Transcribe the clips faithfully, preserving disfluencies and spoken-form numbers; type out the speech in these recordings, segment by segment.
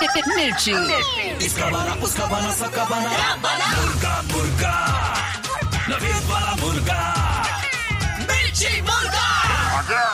मिर्ची। इसका बना उसका बना सबका बना मुर्गा मुर्गा नवीन वाला मुर्गा मिर्ची मुर्गा।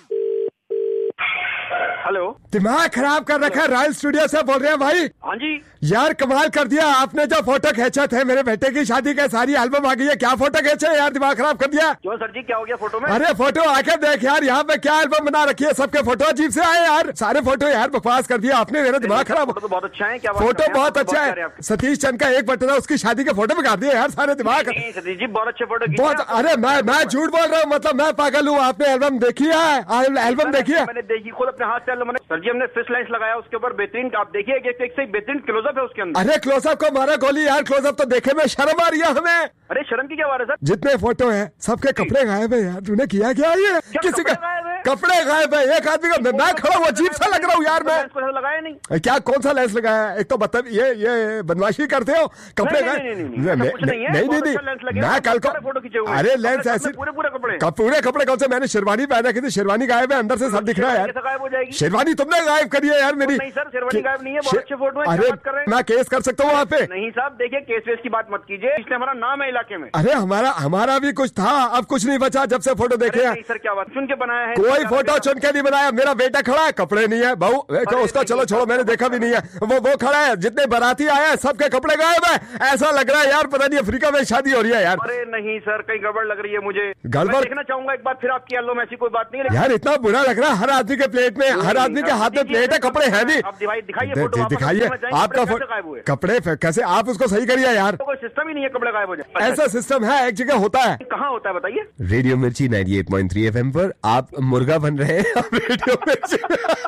हेलो, दिमाग खराब कर रखा है। रॉयल स्टूडियो से बोल रहे हैं भाई। हाँ जी। यार कमाल कर दिया आपने, जो फोटो खींचा थे मेरे बेटे की शादी के, सारी एल्बम आ गई है। क्या फोटो खींचे यार, दिमाग खराब कर दिया। क्यों सर जी, क्या हो गया फोटो में? अरे फोटो आके देख यार, यहाँ पे क्या एल्बम बना रखी है। सबके फोटो अजीब से आए यार, सारे फोटो यार बकवास कर दिया आपने, मेरा दिमाग खराब। फोटो तो बहुत अच्छा है। क्या फोटो बहुत अच्छा है। सतीश चंद का एक बटन है, उसकी शादी के फोटो में कर दिए यार, सारे दिमाग। सतीश जी बहुत अच्छे फोटो। बहुत। अरे मैं मैं झूठ बोल रहा हूँ, मतलब मैं पागल हूँ। आपने एल्बम देखी है? एल्बम देखी है? मैंने देखी खुद अपने हाथ से एल्बम। सर जी हमने फिश लाइन्स लगाया उसके ऊपर, बेहतरीन। आप देखिए एक एक से बेहतरीन क्लोजअप है उसके अंदर। अरे क्लोजअप को मारा गोली यार, क्लोजअप तो देखे में शर्म आ रही है हमें। अरे शर्म की क्या बात है सर? जितने फोटो हैं सबके कपड़े गायब है यार। तूने किया क्या ये? किसी का कपड़े गायब है, एक आदमी का। मैं खड़ा हूँ, अजीब सा लग रहा हूँ यार मैं। लगाया नहीं क्या, कौन सा लेंस लगाया? एक तो बता, ये ये बदमाशी करते हो। कपड़े गायब नहीं नहीं नहीं, मैं कल को फोटो खींचे हुए। अरे लेंस ऐसे पूरे पूरे कपड़े पूरे कपड़े कौन से? मैंने शेरवानी पहन रखी थी, शेरवानी गायब है, अंदर से सब दिख रहा है यार। गायब हो जाएगी शेरवानी तुमने गायब करी है यार मेरी। नहीं सर, शेरवानी गायब नहीं है, बहुत अच्छे फोटो है। अरे मैं केस कर सकता हूँ वहाँ पे? नहीं साहब देखिए, केस वेस की बात मत कीजिए, इसलिए हमारा नाम है इलाके में। अरे हमारा हमारा भी कुछ था, अब कुछ नहीं बचा जब से फोटो देखे हैं। सर क्या बात, चुन के बनाया है? कोई फोटो चुन के नहीं बनाया। मेरा बेटा खड़ा है, कपड़े नहीं है बहू, उसका चलो छोड़ो, मैंने देखा भी नहीं है। वो वो खड़ा है, जितने बाराती आए हैं सबके कपड़े गायब है। ऐसा लग रहा है यार पता नहीं अफ्रीका में शादी हो रही है यार। अरे नहीं सर, कहीं गड़बड़ लग रही है मुझे। गड़बड़ देखना चाहूंगा एक बार फिर आपकी एल्बम, ऐसी कोई बात नहीं है यार। इतना बुरा लग रहा है, हर आदमी के प्लेट में, हर आदमी के हाथ में प्लेट है, कपड़े है नहीं। दिखाइए आपका कपड़े कैसे, आप उसको सही करिए यार। कोई सिस्टम ही नहीं है कपड़े गायब हो जाए। ऐसा सिस्टम है, एक जगह होता है। कहाँ होता है बताइए? रेडियो मिर्ची अट्ठानवे पॉइंट तीन एफएम पर आप मुर्गा बन रहे हैं रेडियो मिर्ची।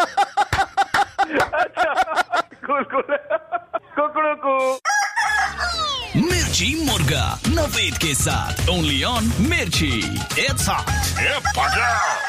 कुकड़ू को मिर्ची मुर्गा नवेद के साथ ओनली ऑन मिर्ची। It's hot.